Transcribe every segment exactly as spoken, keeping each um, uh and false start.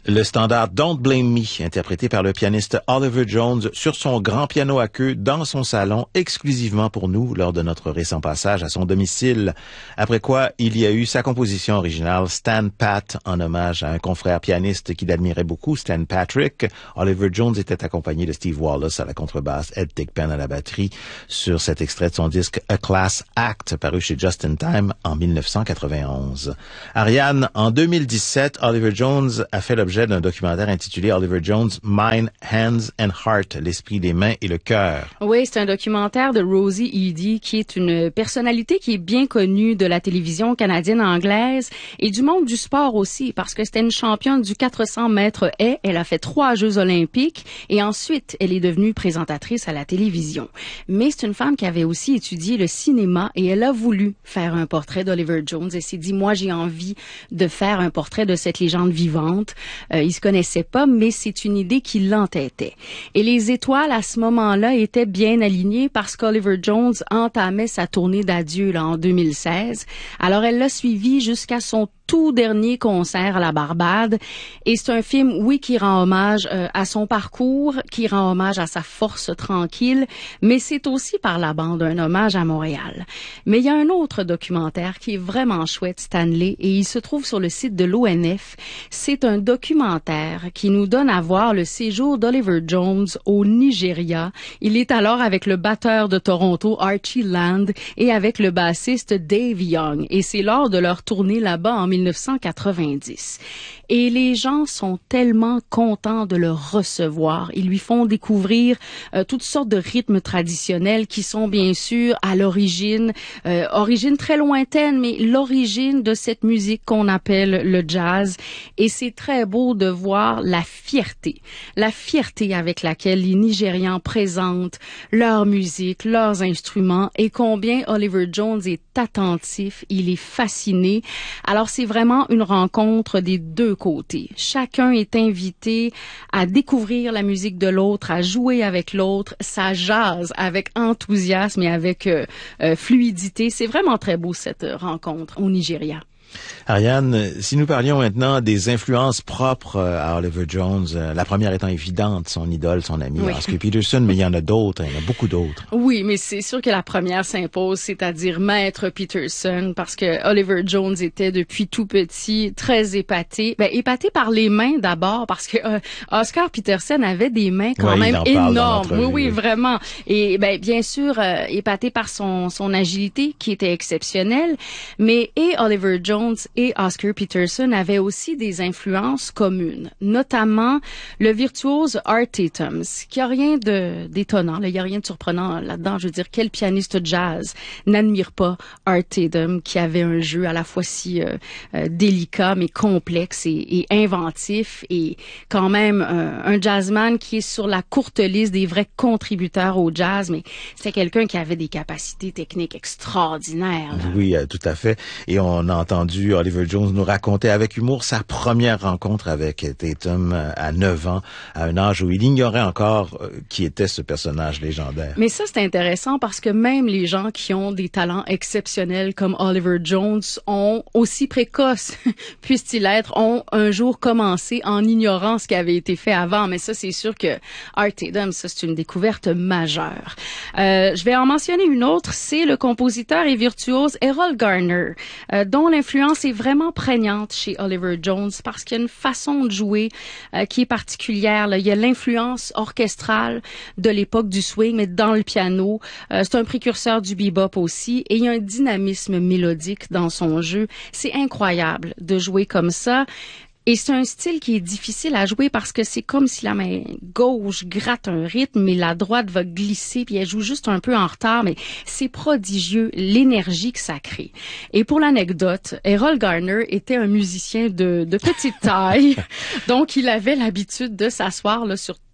Le standard Don't Blame Me, interprété par le pianiste Oliver Jones sur son grand piano à queue dans son salon, exclusivement pour nous lors de notre récent passage à son domicile. Après quoi, il y a eu sa composition originale Stan Pat, en hommage à un confrère pianiste qu'il admirait beaucoup, Stan Patrick. Oliver Jones était accompagné de Steve Wallace à la contrebasse, Ed Thigpen à la batterie, sur cet extrait de son disque A Class Act, paru chez Just in Time en mille neuf cent quatre-vingt-onze. Ariane, en deux mille dix-sept, Oliver Jones a fait l'objet d'un documentaire intitulé Oliver Jones, Mind, Hands and Heart, l'esprit, les mains et le cœur. Oui, c'est un documentaire de Rosie Edie, qui est une personnalité qui est bien connue de la télévision canadienne anglaise et du monde du sport aussi, parce que c'était une championne du quatre cents mètres haies. Elle a fait trois Jeux olympiques et ensuite, elle est devenue présentatrice à la télévision. Mais c'est une femme qui avait aussi étudié le cinéma et elle a voulu faire un portrait d'Oliver Jones. Elle s'est dit, moi, j'ai envie de faire un portrait de cette légende vivante. Euh, ils se connaissaient pas, mais c'est une idée qui l'entêtait. Et les étoiles, à ce moment-là, étaient bien alignées parce qu'Oliver Jones entamait sa tournée d'adieu là, en deux mille seize. Alors, elle l'a suivi jusqu'à son tout dernier concert à la Barbade. Et c'est un film, oui, qui rend hommage euh, à son parcours, qui rend hommage à sa force tranquille, mais c'est aussi par la bande un hommage à Montréal. Mais il y a un autre documentaire qui est vraiment chouette, Stanley, et il se trouve sur le site de l'O N F. C'est un documentaire qui nous donne à voir le séjour d'Oliver Jones au Nigeria. Il est alors avec le batteur de Toronto, Archie Land, et avec le bassiste Dave Young. Et c'est lors de leur tournée là-bas en mille neuf cent quatre-vingt-dix. Et les gens sont tellement contents de le recevoir. Ils lui font découvrir euh, toutes sortes de rythmes traditionnels qui sont bien sûr à l'origine, euh, origine très lointaine, mais l'origine de cette musique qu'on appelle le jazz. Et c'est très beau de voir la fierté, la fierté avec laquelle les Nigérians présentent leur musique, leurs instruments et combien Oliver Jones est attentif, il est fasciné. Alors c'est vraiment une rencontre des deux côtés. Chacun est invité à découvrir la musique de l'autre, à jouer avec l'autre, ça jase avec enthousiasme et avec euh, euh, fluidité. C'est vraiment très beau cette rencontre au Nigeria. Ariane, si nous parlions maintenant des influences propres à Oliver Jones, la première étant évidente, son idole, son ami, oui. Oscar Peterson, mais il y en a d'autres, il y en a beaucoup d'autres. Oui, mais c'est sûr que la première s'impose, c'est-à-dire Maître Peterson, parce que Oliver Jones était depuis tout petit très épaté. Ben, épaté par les mains d'abord, parce que euh, Oscar Peterson avait des mains quand oui, même énormes. Oui, oui, oui, vraiment. Et ben, bien sûr, euh, épaté par son, son agilité qui était exceptionnelle, mais et Oliver Jones et Oscar Peterson avaient aussi des influences communes, notamment le virtuose Art Tatum, qui a rien de d'étonnant, il y a rien de surprenant là-dedans. Je veux dire, quel pianiste jazz n'admire pas Art Tatum, qui avait un jeu à la fois si euh, euh, délicat mais complexe et, et inventif, et quand même euh, un jazzman qui est sur la courte liste des vrais contributeurs au jazz, mais c'est quelqu'un qui avait des capacités techniques extraordinaires. Là. Oui, tout à fait. Et on a entendu Oliver Jones nous racontait avec humour sa première rencontre avec Tatum à neuf ans, à un âge où il ignorait encore qui était ce personnage légendaire. Mais ça, c'est intéressant parce que même les gens qui ont des talents exceptionnels comme Oliver Jones ont, aussi précoces puissent-ils être, ont un jour commencé en ignorant ce qui avait été fait avant. Mais ça, c'est sûr que Art Tatum, ça, c'est une découverte majeure. Euh, je vais en mentionner une autre, c'est le compositeur et virtuose Errol Garner, euh, dont l'influence est vraiment prégnante chez Oliver Jones parce qu'il y a une façon de jouer euh, qui est particulière. Là. Il y a l'influence orchestrale de l'époque du swing, mais dans le piano. Euh, c'est un précurseur du bebop aussi. Et il y a un dynamisme mélodique dans son jeu. C'est incroyable de jouer comme ça. Et c'est un style qui est difficile à jouer parce que c'est comme si la main gauche gratte un rythme, mais la droite va glisser, puis elle joue juste un peu en retard, mais c'est prodigieux, l'énergie que ça crée. Et pour l'anecdote, Errol Garner était un musicien de, de petite taille, donc il avait l'habitude de s'asseoir là sur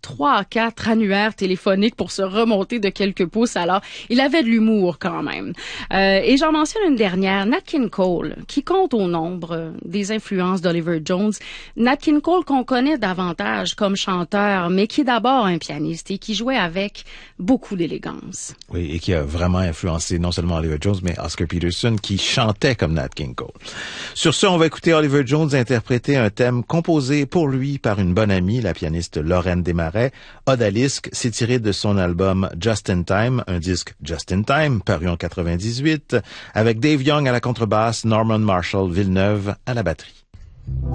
trois à quatre annuaires téléphoniques pour se remonter de quelques pouces. Alors, il avait de l'humour quand même. Euh, et j'en mentionne une dernière, Nat King Cole, qui compte au nombre des influences d'Oliver Jones. Nat King Cole qu'on connaît davantage comme chanteur, mais qui est d'abord un pianiste et qui jouait avec beaucoup d'élégance. Oui, et qui a vraiment influencé non seulement Oliver Jones, mais Oscar Peterson, qui chantait comme Nat King Cole. Sur ce, on va écouter Oliver Jones interpréter un thème composé pour lui par une bonne amie, la pianiste Lorraine Desmarais. Odalisque, c'est tiré de son album Just in Time, un disque Just in Time, paru en quatre-vingt-dix-huit, avec Dave Young à la contrebasse, Norman Marshall Villeneuve à la batterie.